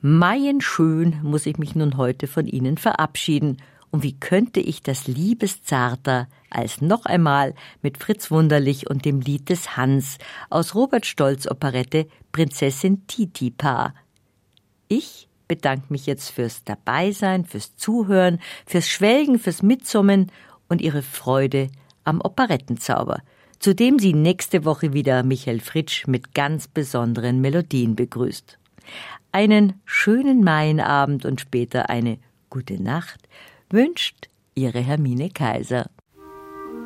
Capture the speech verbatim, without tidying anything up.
Meienschön muss ich mich nun heute von Ihnen verabschieden. Und wie könnte ich das liebeszarter als noch einmal mit Fritz Wunderlich und dem Lied des Hans aus Robert Stolz' Operette Prinzessin Titipa. Ich bedanke mich jetzt fürs Dabeisein, fürs Zuhören, fürs Schwelgen, fürs Mitsummen und Ihre Freude am Operettenzauber, zu dem Sie nächste Woche wieder Michael Fritsch mit ganz besonderen Melodien begrüßt. Einen schönen Maienabend und später eine gute Nacht wünscht Ihre Hermine Kaiser.